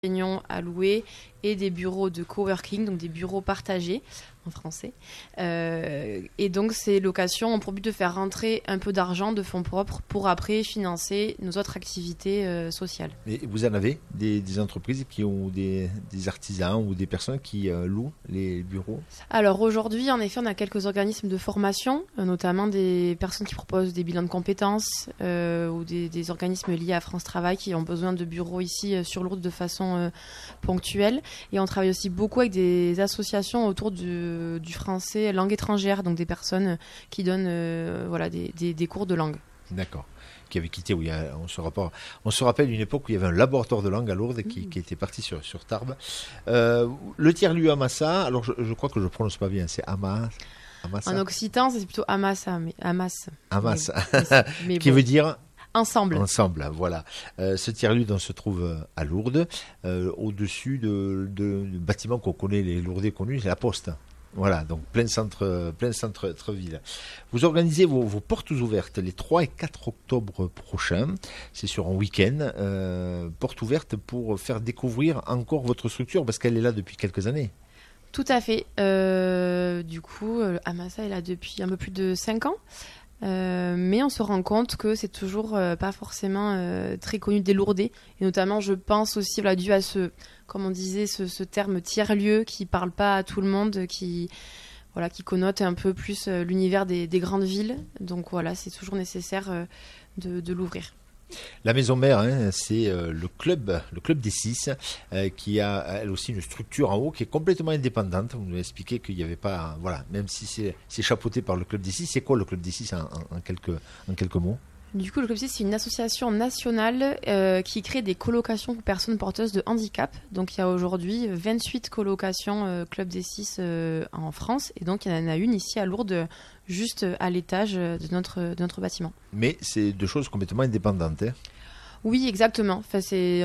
réunions à louer et des bureaux de coworking, donc des bureaux partagés en français. Et donc ces locations ont pour but de faire rentrer un peu d'argent de fonds propres pour après financer nos autres activités sociales. Et vous en avez des entreprises qui ont des artisans ou des personnes qui louent les bureaux? Alors aujourd'hui, en effet, on a quelques organismes de formation, notamment des personnes qui proposent des bilans de compétences ou des organismes liés à France Travail qui ont besoin de bureaux ici sur Lourdes de façon ponctuelle. Et on travaille aussi beaucoup avec des associations autour du français langue étrangère, donc des personnes qui donnent des cours de langue. D'accord. Qui avait quitté, oui, on se rappelle une époque où il y avait un laboratoire de langue à Lourdes qui était parti sur Tarbes. Le tiers-lieu Amassa, alors je crois que je ne prononce pas bien, c'est Amassa. En occitan, c'est plutôt Amassa, mais Amas. Amassa, mais qui veut dire ensemble. Ensemble, voilà. Ce tiers-lieu se trouve à Lourdes, au-dessus de bâtiments qu'on connaît, les Lourdais connus, c'est la Poste. Voilà, donc plein centre-ville. Vous organisez vos portes ouvertes les 3 et 4 octobre prochains. C'est sur un week-end. Portes ouvertes pour faire découvrir encore votre structure, parce qu'elle est là depuis quelques années. Tout à fait. Du coup, Amassa est là depuis un peu plus de 5 ans. Mais on se rend compte que c'est toujours pas forcément très connu des Lourdais. Et notamment, je pense aussi dû à comme on disait, ce terme tiers-lieu qui parle pas à tout le monde, qui connote un peu plus l'univers des grandes villes. Donc voilà, c'est toujours nécessaire de l'ouvrir. La maison mère, c'est le club des 6, qui a elle aussi une structure en haut qui est complètement indépendante. Vous nous expliquez qu'il n'y avait pas, même si c'est chapeauté par le club des 6. C'est quoi le club des 6 en quelques mots? Du coup, le Club 6, c'est une association nationale qui crée des colocations pour personnes porteuses de handicap. Donc, il y a aujourd'hui 28 colocations Club des 6 en France. Et donc, il y en a une ici à Lourdes, juste à l'étage de notre bâtiment. Mais c'est deux choses complètement indépendantes. Oui, exactement. Enfin, c'est,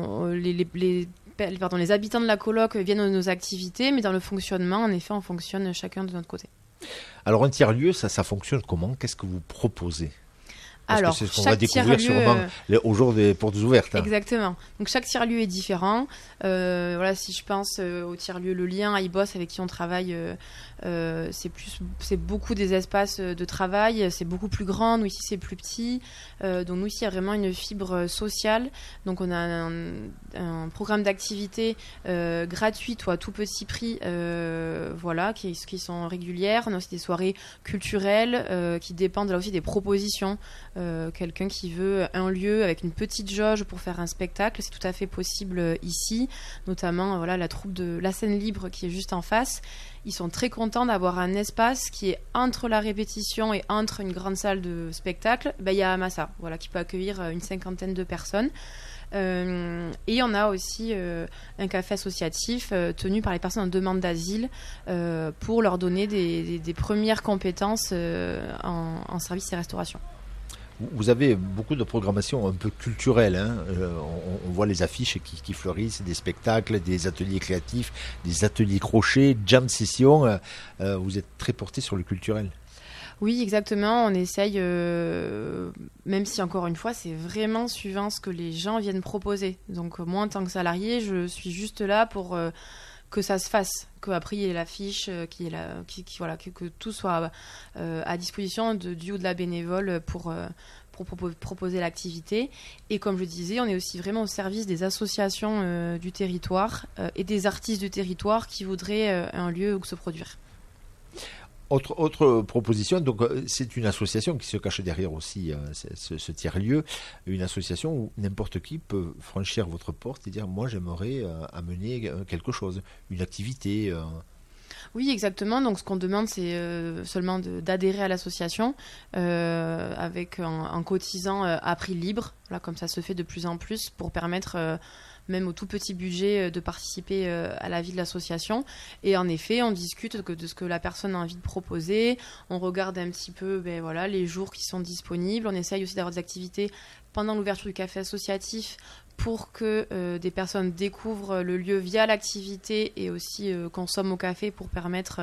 les habitants de la coloc viennent à nos activités, mais dans le fonctionnement, en effet, on fonctionne chacun de notre côté. Alors, un tiers-lieu, ça fonctionne comment? Qu'est-ce que vous proposez? Parce que c'est ce qu'on va découvrir sûrement au jour des portes ouvertes. Exactement. Donc chaque tiers-lieu est différent. Si je pense au tiers-lieu Le Lien à Ibos avec qui on travaille, c'est beaucoup des espaces de travail. C'est beaucoup plus grand. Nous ici c'est plus petit. Donc nous ici il y a vraiment une fibre sociale. Donc on a un programme d'activité gratuite ou à tout petit prix, qui sont régulières. On a aussi des soirées culturelles qui dépendent là aussi des propositions. Quelqu'un qui veut un lieu avec une petite jauge pour faire un spectacle, c'est tout à fait possible ici, notamment la troupe de La Scène Libre qui est juste en face. Ils sont très contents d'avoir un espace qui est entre la répétition et entre une grande salle de spectacle. Il y a Amassa, qui peut accueillir une 50aine de personnes. Et on a aussi un café associatif tenu par les personnes en demande d'asile pour leur donner des premières compétences en service et restauration. Vous avez beaucoup de programmation un peu culturelle. On voit les affiches qui fleurissent, des spectacles, des ateliers créatifs, des ateliers crochets, jam session. Vous êtes très porté sur le culturel. Oui, exactement. On essaye, même si encore une fois, c'est vraiment suivant ce que les gens viennent proposer. Donc moi, en tant que salarié, je suis juste là pour que ça se fasse, qu'après il y ait l'affiche, que tout soit à disposition du ou de la bénévole pour proposer l'activité. Et comme je disais, on est aussi vraiment au service des associations du territoire et des artistes du territoire qui voudraient un lieu où se produire. Autre proposition, donc c'est une association qui se cache derrière aussi ce tiers-lieu, une association où n'importe qui peut franchir votre porte et dire moi j'aimerais amener quelque chose, une activité. Oui, exactement. Donc ce qu'on demande, c'est seulement d'adhérer à l'association avec en cotisant à prix libre, comme ça se fait de plus en plus pour permettre même au tout petit budget de participer à la vie de l'association. Et en effet, on discute de ce que la personne a envie de proposer. On regarde un petit peu les jours qui sont disponibles. On essaye aussi d'avoir des activités pendant l'ouverture du café associatif pour que des personnes découvrent le lieu via l'activité et aussi consomment au café pour permettre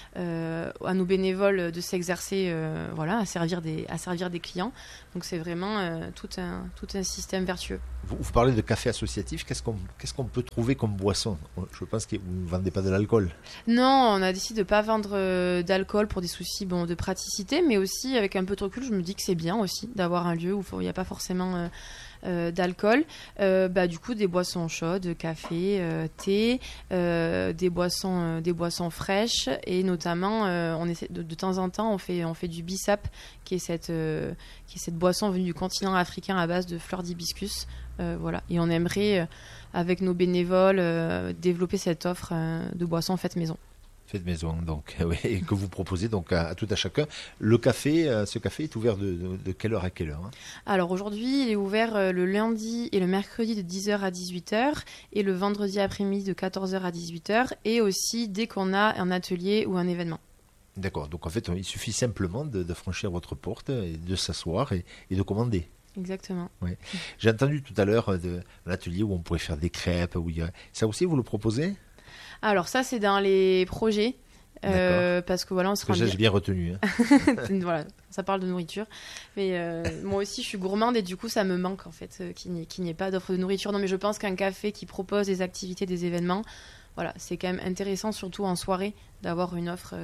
à nos bénévoles de s'exercer à servir des clients. Donc c'est vraiment tout un système vertueux. Vous parlez de café associatif, qu'est-ce qu'on peut trouver comme boisson? Je pense que vous ne vendez pas de l'alcool. Non, on a décidé de ne pas vendre d'alcool pour des soucis de praticité, mais aussi avec un peu de recul, je me dis que c'est bien aussi d'avoir un lieu où il n'y a pas forcément d'alcool. Du coup, des boissons chaudes, café, thé, des boissons fraîches et notamment, on essaie de temps en temps, on fait du bissap, qui est cette boisson venue du continent africain à base de fleurs d'hibiscus. Et on aimerait, avec nos bénévoles, développer cette offre de boissons faites maison. Faites maison, donc, et que vous proposez donc à tout à chacun. Le café, ce café est ouvert de quelle heure à quelle heure? Alors aujourd'hui, il est ouvert le lundi et le mercredi de 10h à 18h et le vendredi après-midi de 14h à 18h et aussi dès qu'on a un atelier ou un événement. D'accord, donc en fait, il suffit simplement de franchir votre porte, et de s'asseoir et de commander. Exactement. Ouais. J'ai entendu tout à l'heure un atelier où on pourrait faire des crêpes. Ça aussi, vous le proposez? Alors ça, c'est dans les projets. Parce que on se rend j'ai bien retenu. Voilà, ça parle de nourriture. Mais moi aussi, je suis gourmande et du coup, ça me manque en fait qu'il n'y ait pas d'offre de nourriture. Non, mais je pense qu'un café qui propose des activités, des événements, c'est quand même intéressant, surtout en soirée, d'avoir une offre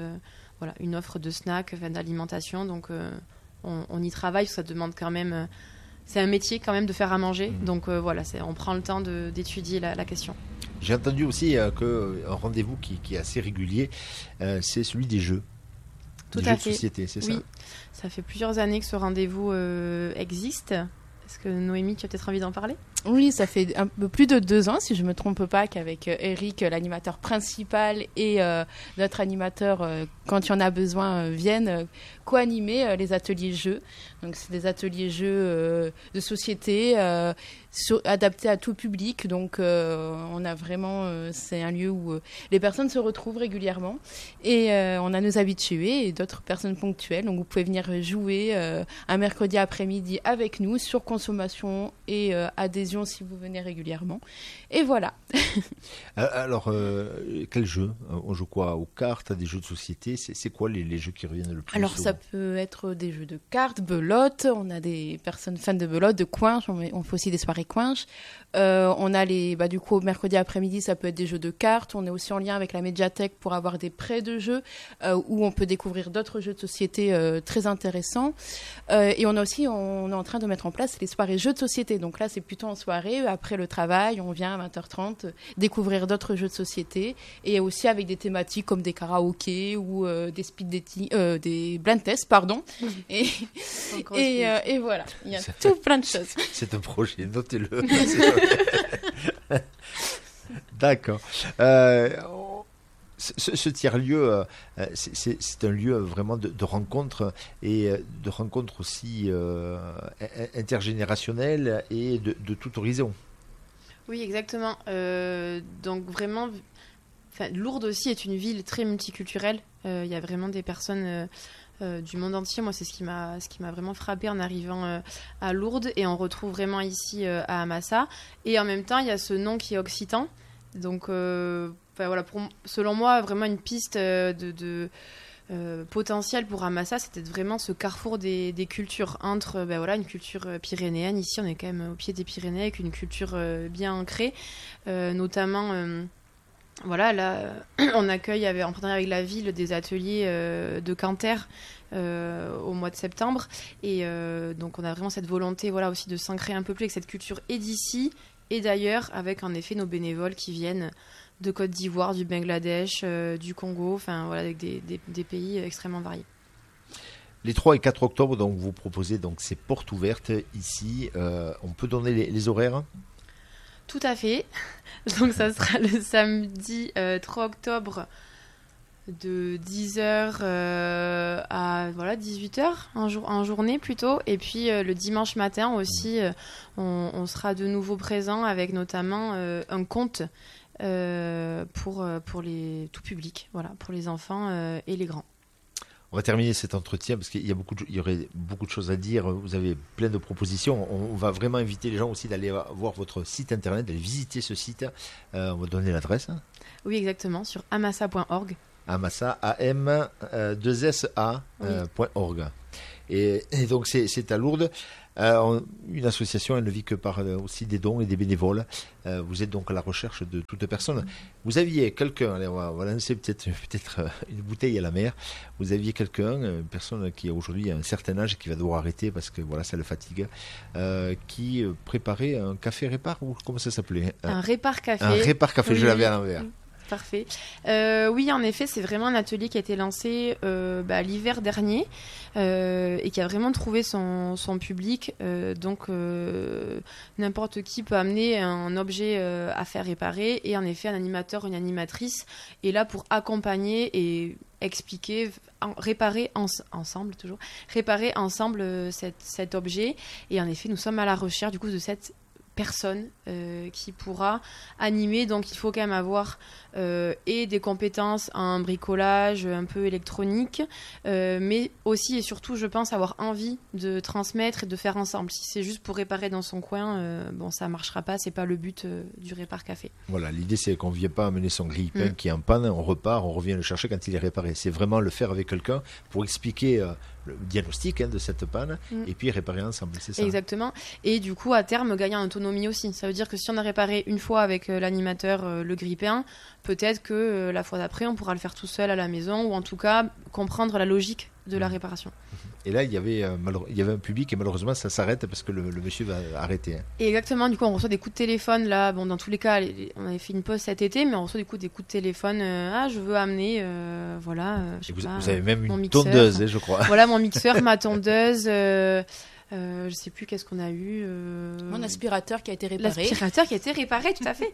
de snack, d'alimentation. Donc, on y travaille, ça demande quand même. C'est un métier quand même de faire à manger. Donc on prend le temps d'étudier la question. J'ai entendu aussi qu'un rendez-vous qui est assez régulier, c'est celui des jeux. Tout des à jeux fait. De société, c'est ça? Oui, ça fait plusieurs années que ce rendez-vous existe. Est-ce que Noémie, tu as peut-être envie d'en parler? Oui, ça fait un peu plus de 2 ans, si je ne me trompe pas, qu'avec Eric, l'animateur principal, et notre animateur, quand il y en a besoin, viennent co-animer les ateliers jeux. Donc, c'est des ateliers jeux de société adaptés à tout public. Donc, on a vraiment, c'est un lieu où les personnes se retrouvent régulièrement. Et on a nos habitués et d'autres personnes ponctuelles. Donc, vous pouvez venir jouer un mercredi après-midi avec nous sur consommation et adhésion si vous venez régulièrement. Et voilà. Alors, quel jeu? On joue quoi? Aux cartes, à des jeux de société? C'est quoi les jeux qui reviennent le plus Alors, souvent? ça peut être des jeux de cartes, belote. On a des personnes fans de belote, de coinches. On fait aussi des soirées coinches. On a du coup, mercredi après-midi, ça peut être des jeux de cartes. On est aussi en lien avec la médiathèque pour avoir des prêts de jeux où on peut découvrir d'autres jeux de société très intéressants. Et on est en train de mettre en place les soirées jeux de société. Donc là, c'est plutôt en soirée. Après le travail, on vient à 20h30 découvrir d'autres jeux de société et aussi avec des thématiques comme des karaokés ou des speed dating, des blind tests, pardon. Et voilà, il y a tout plein de choses. C'est un projet, notez-le. D'accord. Ce tiers-lieu, c'est un lieu vraiment de rencontre et de rencontre aussi intergénérationnelle et de tout horizon. Oui, exactement. Donc vraiment, Lourdes aussi est une ville très multiculturelle. Il y a vraiment des personnes du monde entier. Moi, c'est ce qui m'a vraiment frappée en arrivant à Lourdes. Et on retrouve vraiment ici à Amassa. Et en même temps, il y a ce nom qui est occitan. Donc, selon moi, vraiment une piste potentielle pour Amassa, c'était vraiment ce carrefour des cultures entre une culture pyrénéenne. Ici, on est quand même au pied des Pyrénées avec une culture bien ancrée, notamment. Là, on accueille en partenariat avec la ville des ateliers de Canter au mois de septembre. Et donc, on a vraiment cette volonté aussi de s'ancrer un peu plus avec cette culture et d'ici et d'ailleurs, avec en effet nos bénévoles qui viennent de Côte d'Ivoire, du Bangladesh, du Congo, avec des pays extrêmement variés. Les 3 et 4 octobre, donc, vous proposez donc, ces portes ouvertes ici. On peut donner les horaires? Tout à fait. Donc ça sera le samedi 3 octobre de 10h à 18h en journée plutôt. Et puis le dimanche matin aussi, on sera de nouveau présent avec notamment un conte pour les tout public, pour les enfants et les grands. On va terminer cet entretien parce qu'il y aurait beaucoup de choses à dire. Vous avez plein de propositions. On va vraiment inviter les gens aussi d'aller voir votre site internet, d'aller visiter ce site. On va donner l'adresse. Oui, exactement, sur amasa.org. Amasa, A-M-2-S-A.org. Et donc c'est à Lourdes. Une association, elle ne vit que par aussi des dons et des bénévoles. Vous êtes donc à la recherche de toute personne. Vous aviez quelqu'un, allez, on va lancer peut-être une bouteille à la mer. Vous aviez quelqu'un, une personne qui aujourd'hui a un certain âge et qui va devoir arrêter parce que voilà, ça le fatigue, qui préparait un café répar, ou comment ça s'appelait? Un répar café. Un répar café, oui, je l'avais à l'envers. Parfait. Oui, en effet, c'est vraiment un atelier qui a été lancé l'hiver dernier et qui a vraiment trouvé son public. Donc, n'importe qui peut amener un objet à faire réparer, et en effet, un animateur, une animatrice est là pour accompagner et expliquer, réparer ensemble cet objet. Et en effet, nous sommes à la recherche du coup de cette personne qui pourra animer. Donc il faut quand même avoir et des compétences en bricolage un peu électronique, mais aussi et surtout, je pense, avoir envie de transmettre et de faire ensemble. Si c'est juste pour réparer dans son coin, ça marchera pas, c'est pas le but du répar café. Voilà, l'idée c'est qu'on ne vient pas amener son grille-pain qui est en panne, on repart, on revient le chercher quand il est réparé. C'est vraiment le faire avec quelqu'un pour expliquer le diagnostic de cette panne et puis réparer ensemble, c'est ça. Exactement. Et du coup, à terme, gagner en autonomie aussi. Ça veut dire que si on a réparé une fois avec l'animateur le grille-pain, peut-être que la fois d'après, on pourra le faire tout seul à la maison, ou en tout cas comprendre la logique de la réparation. Et là, il y avait un public et malheureusement, ça s'arrête parce que le monsieur va arrêter. Et exactement, du coup, on reçoit des coups de téléphone. Là, bon, dans tous les cas, on avait fait une pause cet été, mais on reçoit des coups de téléphone. Je veux amener, vous avez même une mixeur, tondeuse, je crois. Voilà, mon mixeur, ma tondeuse. Je sais plus qu'est-ce qu'on a eu. Mon aspirateur qui a été réparé. L'aspirateur qui a été réparé, tout à fait.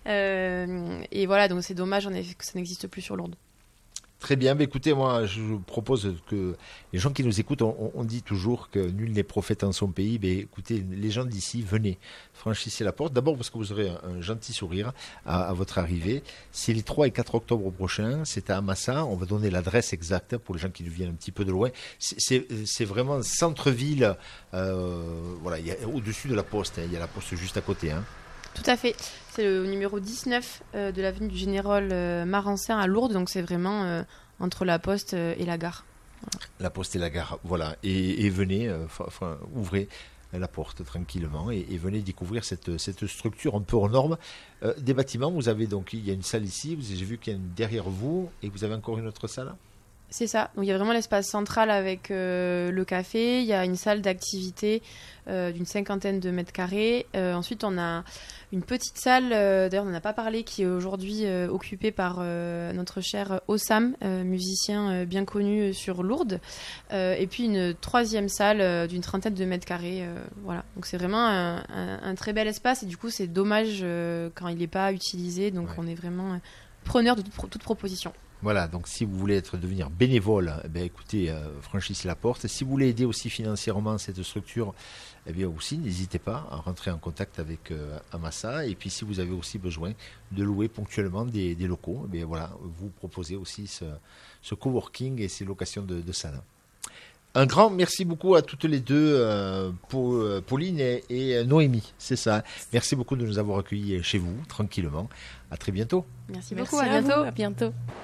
Et voilà, donc c'est dommage en effet que ça n'existe plus sur Lourdes. Très bien, écoutez, moi je vous propose que les gens qui nous écoutent, on dit toujours que nul n'est prophète en son pays. Écoutez, les gens d'ici, venez, franchissez la porte. D'abord parce que vous aurez un gentil sourire à votre arrivée. C'est les 3 et 4 octobre prochains, c'est à Amasa. On va donner l'adresse exacte pour les gens qui nous viennent un petit peu de loin. C'est vraiment centre-ville, voilà, il y a, au-dessus de la poste, il y a la poste juste à côté. Tout à fait. C'est le numéro 19 de l'avenue du Général Marancin à Lourdes. Donc c'est vraiment entre la poste et la gare. Voilà. La poste et la gare, voilà. Et venez, ouvrez la porte tranquillement et venez découvrir cette structure un peu hors norme. Des bâtiments, vous avez donc, il y a une salle ici, j'ai vu qu'il y a une derrière vous, et vous avez encore une autre salle. C'est ça. Donc il y a vraiment l'espace central avec le café. Il y a une salle d'activité d'une 50aine de mètres carrés. Ensuite, on a une petite salle, d'ailleurs on n'en a pas parlé, qui est aujourd'hui occupée par notre cher Ossam, musicien bien connu sur Lourdes. Et puis une troisième salle d'une 30aine de mètres carrés. Voilà. Donc c'est vraiment un très bel espace. Et du coup, c'est dommage quand il n'est pas utilisé. Donc on est vraiment preneur de toute proposition. Voilà, donc si vous voulez devenir bénévole, écoutez, franchissez la porte. Si vous voulez aider aussi financièrement cette structure, aussi n'hésitez pas à rentrer en contact avec Amasa. Et puis si vous avez aussi besoin de louer ponctuellement des locaux, voilà, vous proposez aussi ce coworking et ces locations de salles. Un grand merci beaucoup à toutes les deux, Pauline et Noémie, c'est ça. Merci beaucoup de nous avoir accueillis chez vous, tranquillement. À très bientôt. Merci beaucoup, à bientôt. À bientôt.